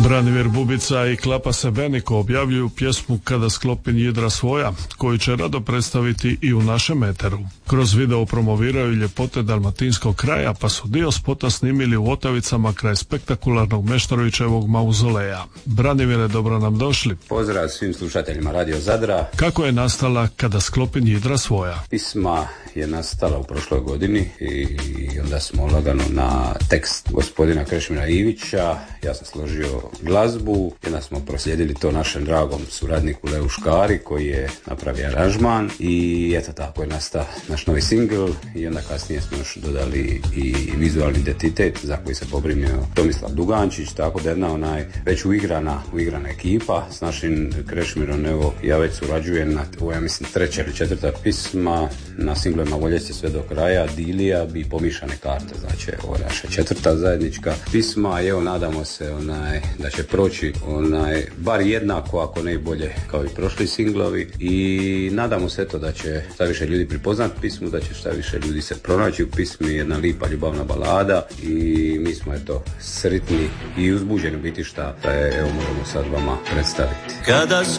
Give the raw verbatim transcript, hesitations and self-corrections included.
Branimir Bubica i Klapa Sebeniko objavljuju pjesmu Kada sklopim jidra svoja, koju će rado predstaviti i u našem eteru. Kroz video promoviraju ljepote dalmatinskog kraja, pa su dio spota snimili u Otavicama kraj spektakularnog Meštrovićevog mauzoleja. Branimire, dobro nam došli. Pozdrav svim slušateljima Radio Zadra. Kako je nastala Kada sklopim jidra svoja? Pisma je nastala u prošloj godini i onda smo lagano na tekst gospodina Krešimira Ivića. Ja sam složio glazbu i onda smo proslijedili to našem dragom suradniku Leu Škari koji je napravio aranžman i eto tako je nastao naš novi singl i onda kasnije smo još dodali i vizualni identitet za koji se pobrinio Tomislav Dugančić, tako da jedna onaj već uigrana, uigrana ekipa s našim Krešimirom. Evo, ja već surađujem na, ovo ja mislim treća ili četvrta pisma na singlima Voljeć se sve do kraja, Dilija bi pomišane karte, znači ovo je naša četvrta zajednička pisma i evo nadamo se onaj da će proći onaj bar jednako, ako ne i bolje kao i prošli singlovi i nadamo se to da će šta više ljudi prepoznati pismu, da će šta više ljudi se pronaći u pismi, jedna lipa ljubavna balada i mi smo eto sretni i uzbuđeni biti šta da je evo možemo sad vama predstaviti. Kada